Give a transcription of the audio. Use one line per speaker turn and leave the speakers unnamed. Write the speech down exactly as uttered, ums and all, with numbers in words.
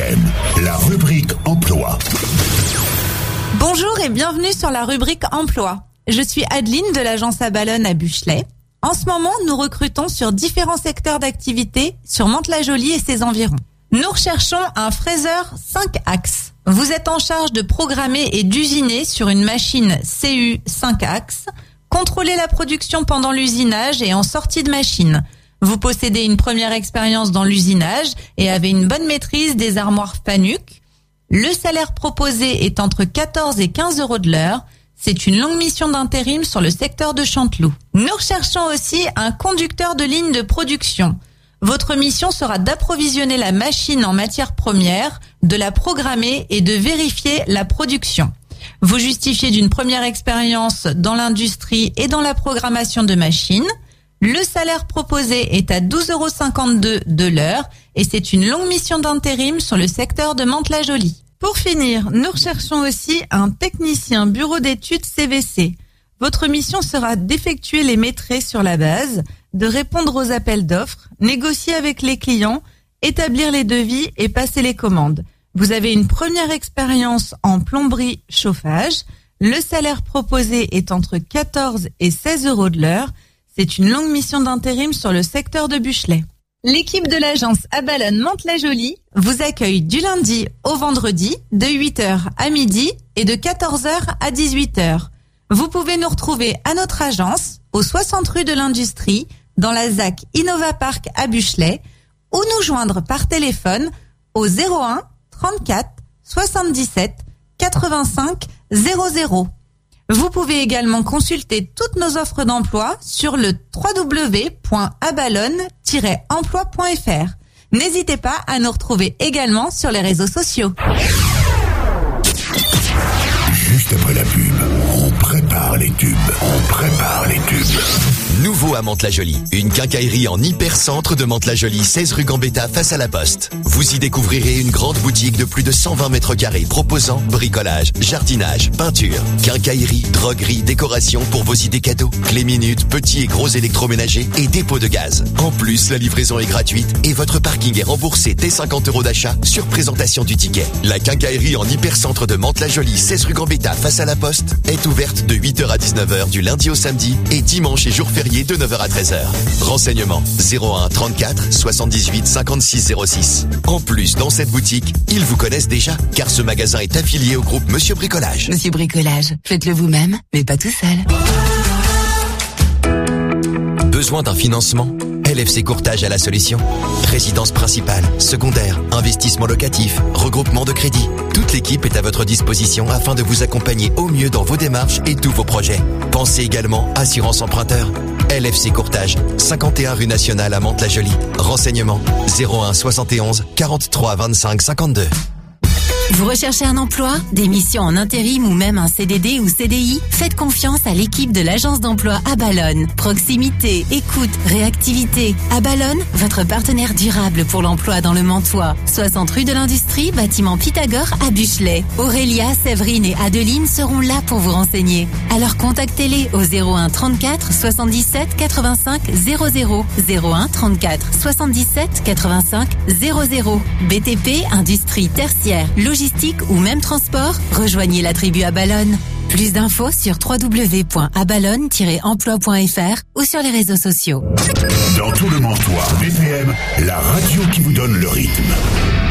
M, la rubrique emploi.
Bonjour et bienvenue sur la rubrique emploi. Je suis Adeline de l'agence Abalone à Buchelet. En ce moment, nous recrutons sur différents secteurs d'activité sur Mantes-la-Jolie et ses environs. Nous recherchons un fraiseur cinq axes. Vous êtes en charge de programmer et d'usiner sur une machine C U cinq axes, contrôler la production pendant l'usinage et en sortie de machine. Vous possédez une première expérience dans l'usinage et avez une bonne maîtrise des armoires Fanuc. Le salaire proposé est entre quatorze et quinze euros de l'heure. C'est une longue mission d'intérim sur le secteur de Chanteloup. Nous recherchons aussi un conducteur de ligne de production. Votre mission sera d'approvisionner la machine en matières premières, de la programmer et de vérifier la production. Vous justifiez d'une première expérience dans l'industrie et dans la programmation de machines. Le salaire proposé est à douze euros cinquante-deux de l'heure et c'est une longue mission d'intérim sur le secteur de Mantes-la-Jolie. Pour finir, nous recherchons aussi un technicien bureau d'études C V C. Votre mission sera d'effectuer les maîtrises sur la base, de répondre aux appels d'offres, négocier avec les clients, établir les devis et passer les commandes. Vous avez une première expérience en plomberie chauffage. Le salaire proposé est entre quatorze et seize euros de l'heure. C'est une longue mission d'intérim sur le secteur de Buchelet. L'équipe de l'agence Abalone Mantes-la-Jolie vous accueille du lundi au vendredi de huit heures à midi et de quatorze heures à dix-huit heures. Vous pouvez nous retrouver à notre agence au soixante rue de l'Industrie dans la Z A C Innova Park à Buchelet ou nous joindre par téléphone au zéro un trente-quatre soixante-dix-sept quatre-vingt-cinq zéro zéro. Vous pouvez également consulter toutes nos offres d'emploi sur le w w w point abalone tiret emploi point f r. N'hésitez pas à nous retrouver également sur les réseaux sociaux.
Juste après la pub, on prépare les tubes. On prépare les tubes.
Nouveau à Mantes-la-Jolie, une quincaillerie en hyper-centre de Mantes-la-Jolie, seize rue Gambetta face à la Poste. Vous y découvrirez une grande boutique de plus de cent vingt mètres carrés proposant bricolage, jardinage, peinture, quincaillerie, droguerie, décoration pour vos idées cadeaux, clés minutes, petits et gros électroménagers et dépôt de gaz. En plus, la livraison est gratuite et votre parking est remboursé dès cinquante euros d'achat sur présentation du ticket. La quincaillerie en hyper-centre de Mantes-la-Jolie, seize rue Gambetta face à la Poste est ouverte de huit heures à dix-neuf heures du lundi au samedi et dimanche et jours fériés de neuf heures à treize heures. Renseignements zéro un trente-quatre soixante-dix-huit cinquante-six zéro six. En plus, dans cette boutique, ils vous connaissent déjà car ce magasin est affilié au groupe Monsieur Bricolage.
Monsieur Bricolage, faites-le vous-même, mais pas tout seul.
Besoin d'un financement ? L F C Courtage a la solution. Résidence principale, secondaire, investissement locatif, regroupement de crédit. Toute l'équipe est à votre disposition afin de vous accompagner au mieux dans vos démarches et tous vos projets. Pensez également assurance emprunteur. L F C Courtage, cinquante et un rue Nationale à Mantes-la-Jolie. Renseignements zéro un soixante et onze quarante-trois vingt-cinq cinquante-deux.
Vous recherchez un emploi, des missions en intérim ou même un C D D ou C D I? Faites confiance à l'équipe de l'agence d'emploi Abalone. Proximité, écoute, réactivité. Abalone, votre partenaire durable pour l'emploi dans le Mantois. soixante rue de l'Industrie, bâtiment Pythagore à Buchelet. Aurélia, Séverine et Adeline seront là pour vous renseigner. Alors contactez-les au zéro un trente-quatre soixante-dix-sept quatre-vingt-cinq zéro zéro. zéro un trente-quatre soixante-dix-sept quatre-vingt-cinq zéro zéro. B T P, industrie tertiaire, logistique ou même transport, rejoignez la tribu Abalone. Plus d'infos sur w w w point abalone tiret emploi point f r ou sur les réseaux sociaux.
Dans tout le Mantois, B P M, la radio qui vous donne le rythme.